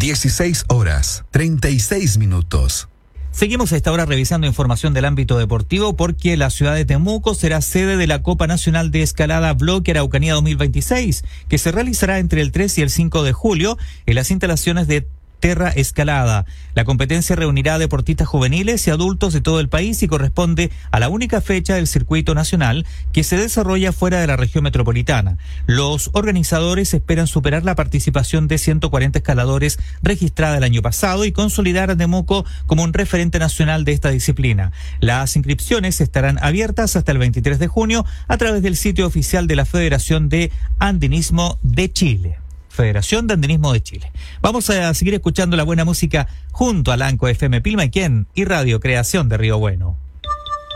16:36. Seguimos a esta hora revisando información del ámbito deportivo porque la ciudad de Temuco será sede de la Copa Nacional de Escalada Bloque Araucanía 2026, que se realizará entre el 3 y el 5 de julio en las instalaciones de Terra Escalada. La competencia reunirá a deportistas juveniles y adultos de todo el país y corresponde a la única fecha del circuito nacional que se desarrolla fuera de la región metropolitana. Los organizadores esperan superar la participación de 140 escaladores registrada el año pasado y consolidar a Temuco como un referente nacional de esta disciplina. Las inscripciones estarán abiertas hasta el 23 de junio a través del sitio oficial de la Federación de Andinismo de Chile. Federación de Andinismo de Chile. Vamos a seguir escuchando la buena música junto a Lanco FM Pilmaiquén y Radio Creación de Río Bueno.